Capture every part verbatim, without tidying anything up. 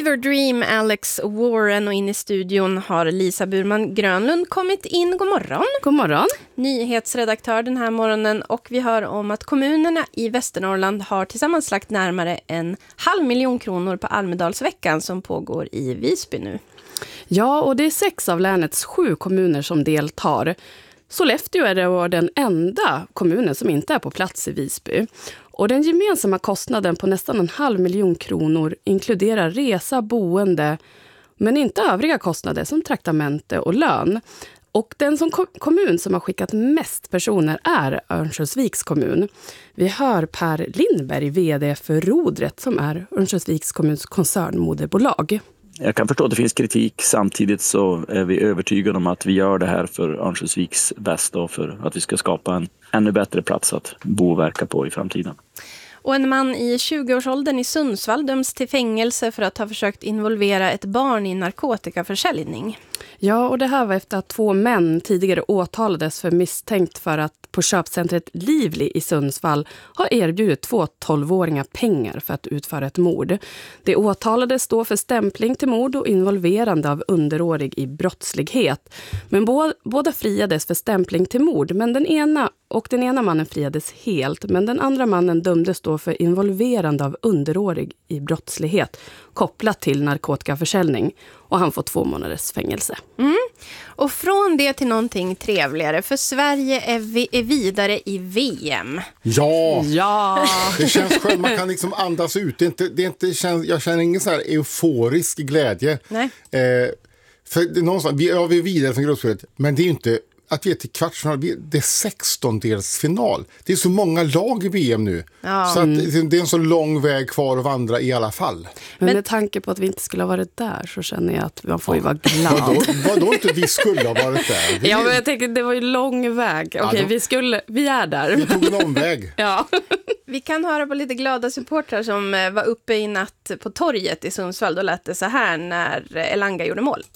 Fever Dream, Alex Warren, och in i studion har Lisa Burman Grönlund kommit in. God morgon. God morgon. Nyhetsredaktör den här morgonen, och vi hör om att kommunerna i Västernorrland har tillsammans lagt närmare en halv miljon kronor på Almedalsveckan som pågår i Visby nu. Ja, och det är sex av länets sju kommuner som deltar. Sollefteå är det den enda kommunen som inte är på plats i Visby. Och den gemensamma kostnaden på nästan en halv miljon kronor inkluderar resa, boende, men inte övriga kostnader som traktamente och lön. Och den som kommun som har skickat mest personer är Örnsköldsviks kommun. Vi hör Per Lindberg, vd för Rodret, som är Örnsköldsviks kommuns koncernmoderbolag. Jag kan förstå att det finns kritik, samtidigt så är vi övertygade om att vi gör det här för Örnsköldsviks bästa och för att vi ska skapa en ännu bättre plats att bo och verka på i framtiden. Och en man i tjugoårsåldern i Sundsvall döms till fängelse för att ha försökt involvera ett barn i narkotikaförsäljning. Ja, och det här var efter att två män tidigare åtalades för misstänkt för att på köpcentret Livli i Sundsvall har erbjudit två tolvåringar pengar för att utföra ett mord. Det åtalades då för stämpling till mord och involverande av underårig i brottslighet. Men bo- båda friades för stämpling till mord, men den ena och den ena mannen friades helt, men den andra mannen dömdes då för involverande av underårig i brottslighet kopplat till narkotikaförsäljning, och han får två månaders fängelse. Mm. Och från det till någonting trevligare, för Sverige är, vi, är vidare i V M. Ja, Ja. Det känns skönt, man kan liksom andas ut. Det är inte, det är inte, jag känner ingen så här euforisk glädje. Nej. Eh, för det är någonstans, vi, ja, vi är vidare från gruppspelet, men det är ju inte att vi är till kvartsfinal, det är sextondelsfinal. Det är så många lag i V M nu. Ja. Så att det är en så lång väg kvar att vandra i alla fall. Men, Men- med tanke på att vi inte skulle ha varit där så känner jag att man får ju vara glad. Vadå, vadå inte vi skulle ha varit där? Vi, Ja, men jag tänker det var ju lång väg. Okej, Ja, då- vi skulle, vi är där. vi tog en omväg. Ja. Vi kan höra på lite glada supportrar som eh, var uppe i natt på torget i Sundsvall. Då lät det så här när Elanga gjorde mål.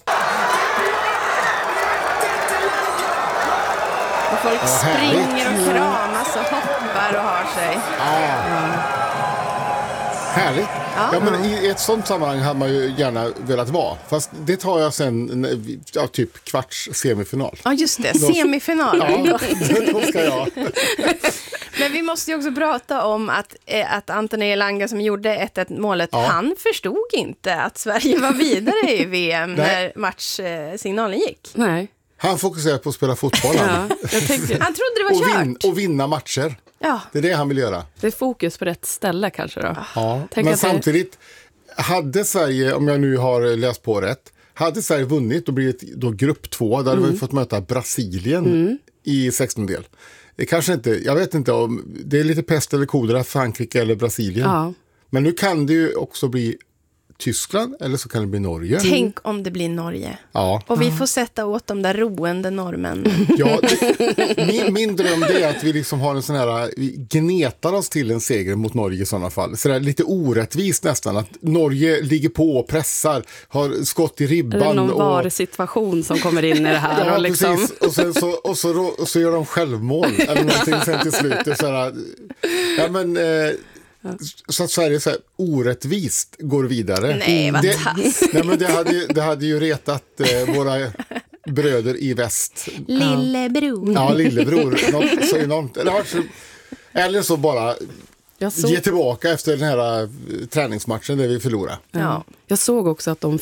Och folk Ja, springer härligt. och kramas och hoppar och har sig. Ah. Härligt. Ja. Ja, men i ett sånt sammanhang hade man ju gärna velat vara. Fast det tar jag sen, ja, typ kvarts semifinal. Ja, just det. Semifinal. Ja, då ska jag. Men vi måste ju också prata om att, eh, att Anthony Elanga som gjorde ett ett målet, Ja. han förstod inte att Sverige var vidare i V M Nej. när matchsignalen gick. Nej. Han fokuserar på att spela fotboll. Ja, han. jag tänker, Han trodde det var Och, kört. vin, och vinna matcher. Ja. Det är det han vill göra. det är fokus på rätt ställe kanske då. Ja. Tänk Men att det- samtidigt, hade Sverige, om jag nu har läst på rätt, hade Sverige vunnit och blivit då grupp två, där hade vi fått möta Brasilien i sextondel. Det kanske inte, jag vet inte om, det är lite pest eller kolera, Frankrike eller Brasilien. Ja. Men nu kan det ju också bli Tyskland, eller så kan det bli Norge. Tänk om det blir Norge. Ja. Och vi får sätta åt de där roende norrmän. Ja, det, min, min dröm det är att vi liksom har en sån här, vi gnetar oss till en seger mot Norge i sådana fall. Så det är lite orättvist nästan, att Norge ligger på och pressar, har skott i ribban. Eller någon och, VAR-situation som kommer in i det här. ja, och liksom. precis. Och, sen så, och, så, och så gör de självmål eller någonting sen till slut. Det är så här, ja, men, eh, så att Sverige så här, orättvist går vidare. Nej, vad det, tass. nej, men det hade, ju- det hade ju retat eh, våra bröder i väst. Lillebror. Ja, lillebror. Något så enormt. Eller, har så- eller så bara Jag såg, ge tillbaka efter den här eh, träningsmatchen där vi förlorade. Ja. jag såg också att de